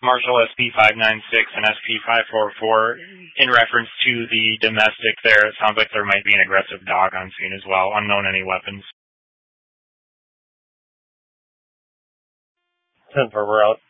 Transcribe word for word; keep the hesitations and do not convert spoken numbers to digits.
Marshall S P five ninety-six and S P five forty-four, in reference to the domestic there, it sounds like there might be an aggressive dog on scene as well. Unknown any weapons. ten four, we're out.